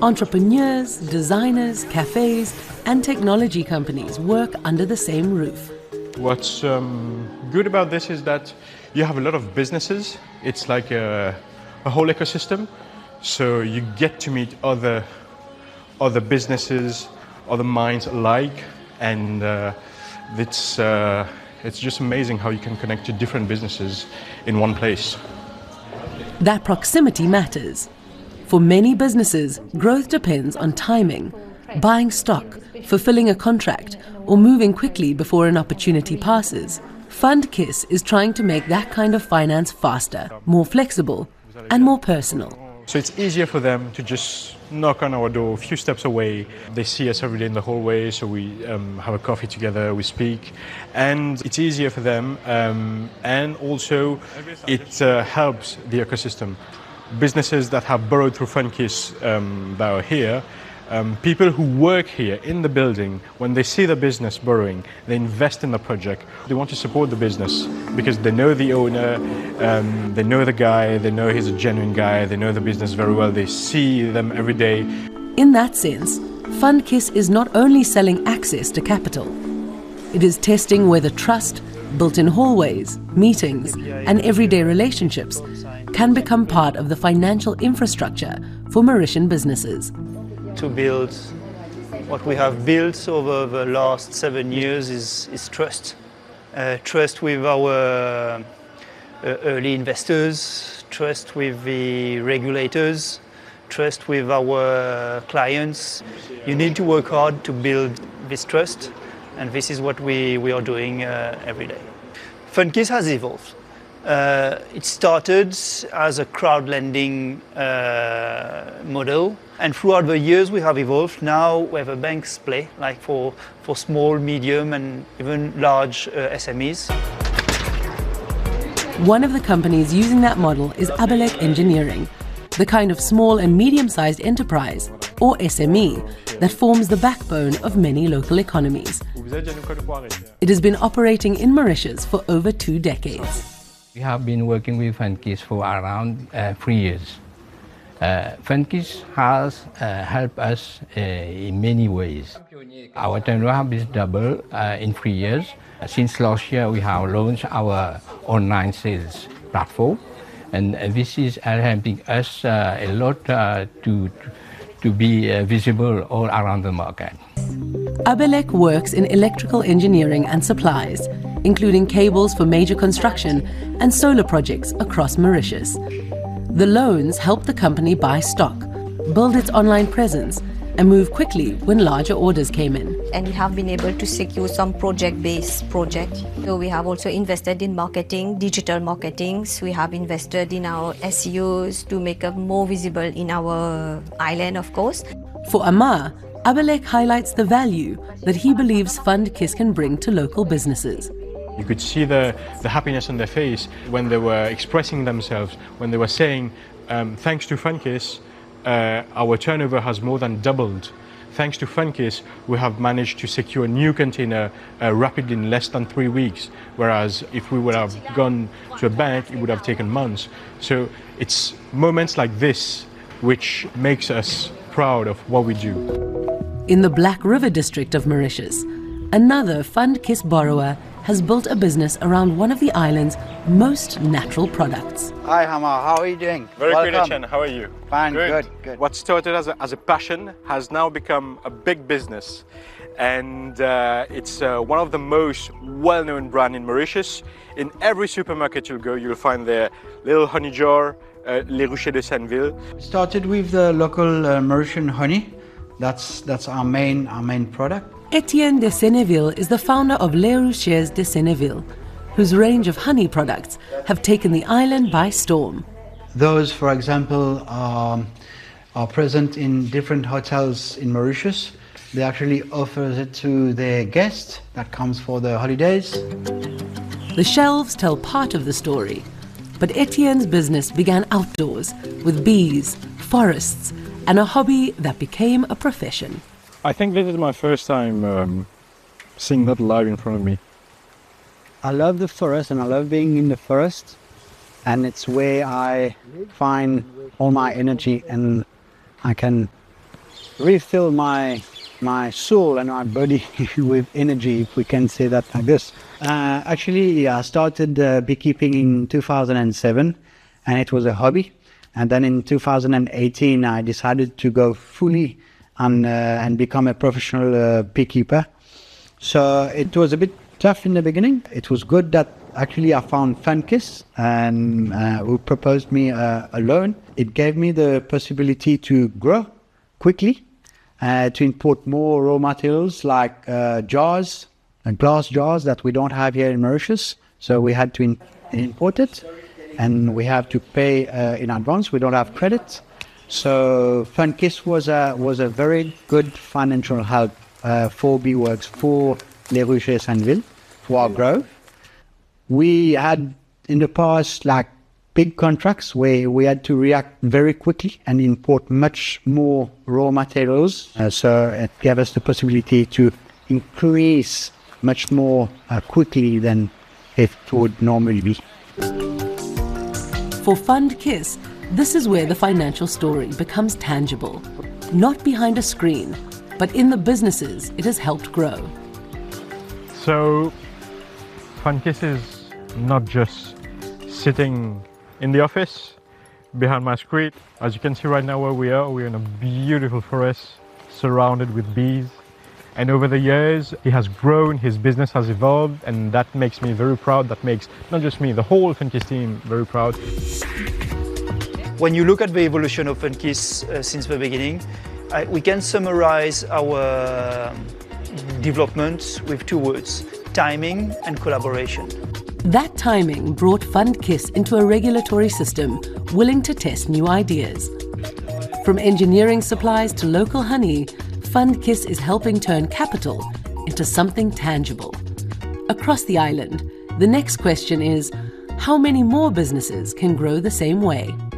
Entrepreneurs, designers, cafes, and technology companies work under the same roof. What's good about this is that you have a lot of businesses. It's like a whole ecosystem. So you get to meet other businesses, other minds alike, and it's just amazing how you can connect to different businesses in one place. That proximity matters. For many businesses, growth depends on timing, buying stock, fulfilling a contract, or moving quickly before an opportunity passes. FundKiss is trying to make that kind of finance faster, more flexible, and more personal. So it's easier for them to just knock on our door a few steps away. They see us every day in the hallway, so we have a coffee together, we speak, and it's easier for them. And also, it helps the ecosystem. Businesses that have borrowed through FundKiss that are here, people who work here in the building, when they see the business borrowing, they invest in the project. They want to support the business because they know the owner, they know the guy, they know he's a genuine guy, they know the business very well, they see them every day. In that sense, FundKiss is not only selling access to capital, it is testing whether trust, built in hallways, meetings, and everyday relationships, can become part of the financial infrastructure for Mauritian businesses. To build what we have built over the last 7 years is trust. Trust with our early investors, trust with the regulators, trust with our clients. You need to work hard to build this trust, and this is what we are doing every day. FundKiss has evolved. It started as a crowd lending model, and throughout the years we have evolved now where the banks play, like for small, medium and even large SMEs. One of the companies using that model is Abelec Engineering, the kind of small and medium-sized enterprise, or SME, that forms the backbone of many local economies. It has been operating in Mauritius for over 2 decades. We have been working with FundKiss for around 3 years. FundKiss has helped us in many ways. Our turnover is double in 3 years. Since last year, we have launched our online sales platform, and this is helping us a lot to be visible all around the market. Abelec works in electrical engineering and supplies, including cables for major construction and solar projects across Mauritius. The loans help the company buy stock, build its online presence, and move quickly when larger orders came in. And we have been able to secure some project-based projects. So we have also invested in marketing, digital marketing. We have invested in our SEOs to make us more visible in our island, of course. For Amar, Abelec highlights the value that he believes FundKiss can bring to local businesses. You could see the happiness on their face when they were expressing themselves, when they were saying, thanks to FundKiss, our turnover has more than doubled. Thanks to FundKiss, we have managed to secure a new container rapidly in less than 3 weeks, whereas if we would have gone to a bank, it would have taken months. So it's moments like this which makes us proud of what we do. In the Black River district of Mauritius, another FundKiss borrower has built a business around one of the island's most natural products. Hi Hamar, how are you doing? Very good, Etienne. How are you? Fine, good. What started as a passion has now become a big business. And it's one of the most well-known brands in Mauritius. In every supermarket you'll go, you'll find their little honey jar, Les Ruchers de Senneville. Started with the local Mauritian honey. That's our main product. Etienne de Senneville is the founder of Les Ruchers de Senneville, whose range of honey products have taken the island by storm. Those, for example, are present in different hotels in Mauritius. They actually offer it to their guests that comes for the holidays. The shelves tell part of the story, but Etienne's business began outdoors with bees, forests, and a hobby that became a profession. I think this is my first time seeing that live in front of me. I love the forest and I love being in the forest, and it's where I find all my energy and I can refill my soul and my body with energy, if we can say that like this. Actually, I started beekeeping in 2007, and it was a hobby. And then in 2018, I decided to go fully and become a professional beekeeper. So it was a bit tough in the beginning. It was good that actually I found FunKiss, and who proposed me a loan. It gave me the possibility to grow quickly, to import more raw materials like jars, glass jars that we don't have here in Mauritius. So we had to import it, and we have to pay in advance. We don't have credit. So FunKiss was a very good financial help for Beeworks, for Les Ruches et Senneville, for our growth. We had in the past like big contracts where we had to react very quickly and import much more raw materials. So it gave us the possibility to increase much more quickly than it would normally be. For FundKiss, this is where the financial story becomes tangible. Not behind a screen, but in the businesses it has helped grow. So FundKiss is not just sitting in the office behind my screen. As you can see right now where we are, we're in a beautiful forest surrounded with bees. And over the years, he has grown, his business has evolved, and that makes me very proud. That makes not just me, the whole FundKiss team very proud. When you look at the evolution of FundKiss since the beginning, we can summarize our development with two words: timing and collaboration. That timing brought FundKiss into a regulatory system willing to test new ideas. From engineering supplies to local honey, FundKiss is helping turn capital into something tangible. Across the island, the next question is, how many more businesses can grow the same way?